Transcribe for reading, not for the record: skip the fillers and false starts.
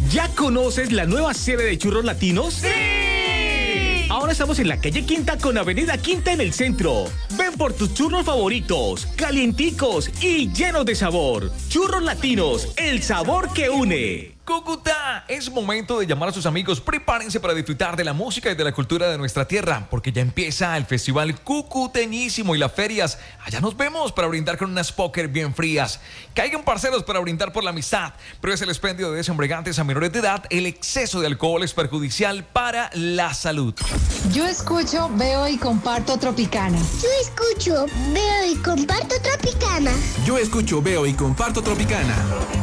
¿Ya conoces la nueva sede de Churros Latinos? ¡Sí! Ahora estamos en la calle Quinta con Avenida Quinta en el centro. Ven por tus churros favoritos, calienticos y llenos de sabor. Churros Latinos, el sabor que une. Cúcuta, es momento de llamar a sus amigos. Prepárense para disfrutar de la música y de la cultura de nuestra tierra, porque ya empieza el Festival Cucuteñísimo y las ferias. Allá nos vemos para brindar con unas póker bien frías. Caigan parceros para brindar por la amistad, pero es el expendio de desembriagantes a menores de edad. El exceso de alcohol es perjudicial para la salud. Yo escucho, veo y comparto Tropicana. Yo escucho, veo y comparto Tropicana. Yo escucho, veo y comparto Tropicana.